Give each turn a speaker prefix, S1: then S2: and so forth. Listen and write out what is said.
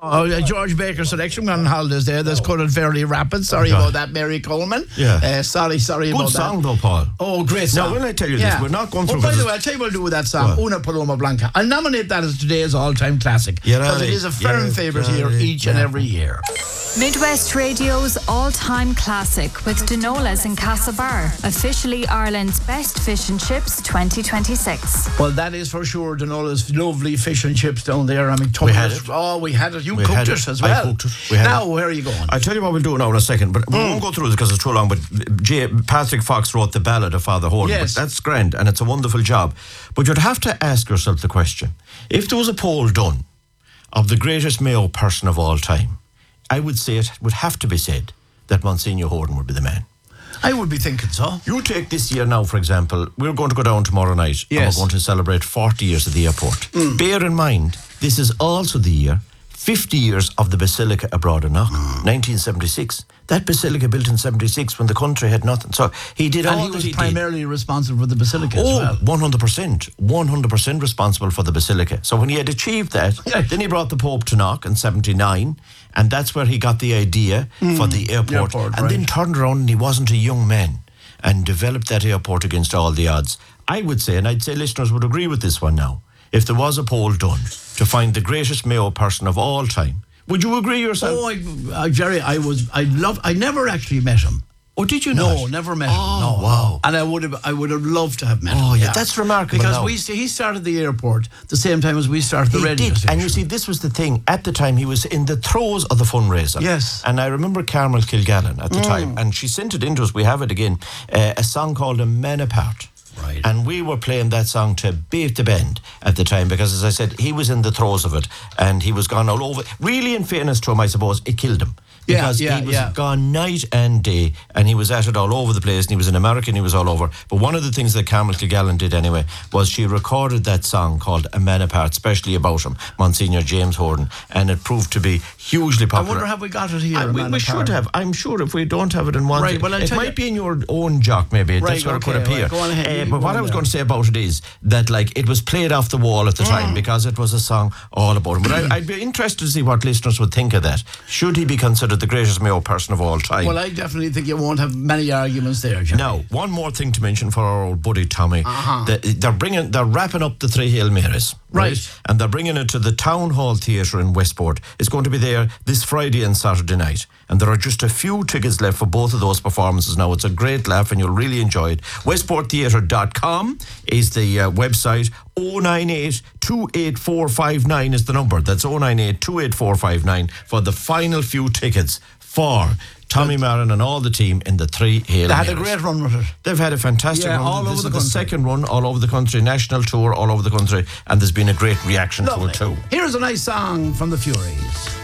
S1: George Baker selection on holidays there. That's cut it fairly rapid. Sorry about that, Mary Coleman.
S2: Yeah.
S1: Sorry about that.
S2: Good song though, Paul.
S1: Oh, great song.
S2: Now, when I tell you this, we're not going through...
S1: by the way, I'll tell you what we'll do with that song, Una Paloma Blanca. I'll nominate that as today's all-time classic. Because it is a firm favourite here each and every year.
S3: Midwest Radio's all-time classic with Denolas in Castlebar, officially Ireland's best fish and chips 2026.
S1: Well, that is for sure. Denola's lovely fish and chips down there. I mean,
S2: we had it.
S1: Oh, we had it. You cooked it as well.
S2: I cooked it.
S1: Now, where are you going?
S2: I'll tell you what we'll do now in a second, but we won't go through it because it's too long. But Patrick Fox wrote the ballad of Father Horn.
S1: Yes.
S2: But that's grand, and it's a wonderful job. But you'd have to ask yourself the question, if there was a poll done of the greatest Mayo person of all time, I would say it would have to be said that Monsignor Horton would be the man.
S1: I would be thinking so.
S2: You take this year now, for example, we're going to go down tomorrow night and we're going to celebrate 40 years of the airport. Bear in mind, this is also the year 50 years of the Basilica abroad in Knock, 1976. That Basilica built in 76 when the country had nothing. So he did all that he did.
S1: And he was primarily responsible for the Basilica as well.
S2: 100% responsible for the Basilica. So when he had achieved that, then he brought the Pope to Knock in 79, and that's where he got the idea for the airport. And then turned around and he wasn't a young man and developed that airport against all the odds. I would say, and I'd say listeners would agree with this one now, if there was a poll done to find the greatest Mayo person of all time, would you agree yourself?
S1: Oh, Jerry, I never actually met him.
S2: Oh, did you not?
S1: No, never met him.
S2: Oh,
S1: no,
S2: wow.
S1: And I would have loved to have met him.
S2: Oh, yeah, that's remarkable.
S1: Because he started the airport the same time as we started the radio station.
S2: And you see, this was the thing. At the time, he was in the throes of the fundraiser.
S1: Yes.
S2: And I remember Carmel Kilgallen at the time, and she sent it into us. We have it again. A song called A Man Apart.
S1: Right.
S2: And we were playing that song to beat the bend at the time because, as I said, he was in the throes of it and he was gone all over. Really, in fairness to him, I suppose, it killed him. Because he was gone night and day and he was at it all over the place and he was an American, he was all over. But one of the things that Carmel Kilgallen did anyway was she recorded that song called A Man Apart, especially about him, Monsignor James Horton, and it proved to be hugely popular.
S1: I wonder, have we got it here?
S2: We should have. I'm sure if we don't have it in one
S1: right, well,
S2: it might be in your own jock maybe.
S1: Right,
S2: that's where it could appear.
S1: Go on ahead.
S2: But what I was going to say about it is that it was played off the wall at the time because it was a song all about him. But I'd be interested to see what listeners would think of that. Should he be considered the greatest Mayo person of all time?
S1: Well, I definitely think you won't have many arguments there, Jerry.
S2: Now, one more thing to mention for our old buddy Tommy. They're wrapping up the Three Hail Marys. Right. And they're bringing it to the Town Hall Theatre in Westport. It's going to be there this Friday and Saturday night. And there are just a few tickets left for both of those performances now. It's a great laugh and you'll really enjoy it. WestportTheatre.com is the website. 098 28459 is the number. That's 098 28459 for the final few tickets for Tommy Marin and all the team in the Three Hail Marys.
S1: They had a great run with it.
S2: They've had a fantastic run.
S1: All over the country.
S2: Second run all over the country, national tour all over the country, and there's been a great reaction to it too.
S1: Here's a nice song from the Furies.